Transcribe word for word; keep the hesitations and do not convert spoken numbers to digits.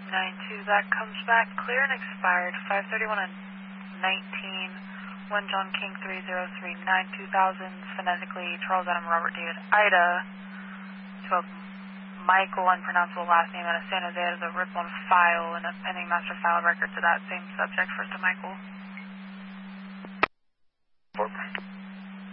nine two, that comes back clear and expired. five thirty-one and nineteen. one John King three zero three nine two thousand. Phonetically, Charles Adam Robert David Ida. twelve Michael, unpronounceable last name out of San Jose. There's a rip on file and a pending master file record to that same subject for to Michael. Four.